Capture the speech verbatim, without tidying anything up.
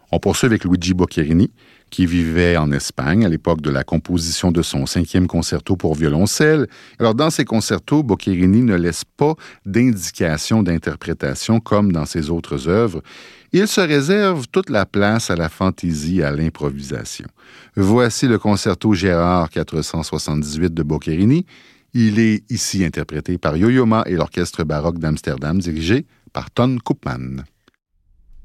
On poursuit avec Luigi Boccherini, qui vivait en Espagne à l'époque de la composition de son cinquième concerto pour violoncelle. Alors, dans ses concertos, Boccherini ne laisse pas d'indication d'interprétation comme dans ses autres œuvres. Il se réserve toute la place à la fantaisie et à l'improvisation. Voici le concerto Gérard quatre cent soixante-dix-huit de Boccherini. Il est ici interprété par Yo-Yo Ma et l'Orchestre baroque d'Amsterdam, dirigé par Ton Koopman.